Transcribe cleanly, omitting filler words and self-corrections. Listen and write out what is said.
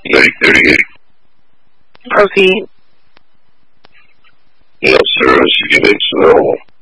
9:38. Proceed. Yes, sir. As you get into